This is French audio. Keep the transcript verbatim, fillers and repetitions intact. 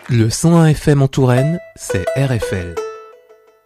Le cent un F M en Touraine, c'est R F L.